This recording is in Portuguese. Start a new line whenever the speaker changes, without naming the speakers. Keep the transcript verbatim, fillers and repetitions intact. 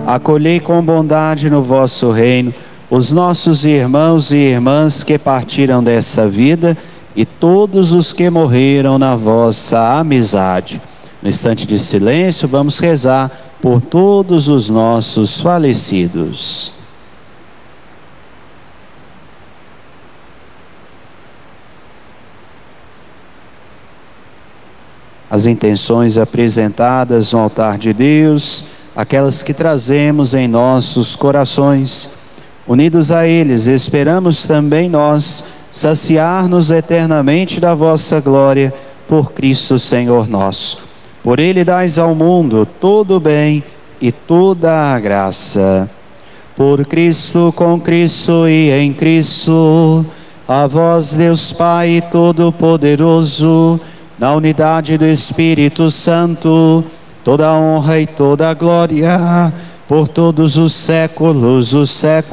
acolhei com bondade no vosso reino os nossos irmãos e irmãs que partiram desta vida e todos os que morreram na vossa amizade. No instante de silêncio, vamos rezar por todos os nossos falecidos. As intenções apresentadas no altar de Deus, aquelas que trazemos em nossos corações, unidos a eles, esperamos também nós saciar-nos eternamente da vossa glória, por Cristo Senhor nosso. Por Ele dais ao mundo todo o bem e toda a graça. Por Cristo, com Cristo e em Cristo, a vós, Deus Pai Todo-Poderoso, na unidade do Espírito Santo, toda a honra e toda a glória, por todos os séculos, os séculos.